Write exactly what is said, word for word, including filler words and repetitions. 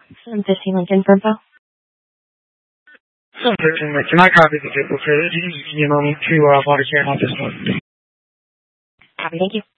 seven fifteen Lincoln Burnfell. seven fifteen Lincoln. I copy the vehicle code. You can email me to uh, body care office one. Copy, thank you.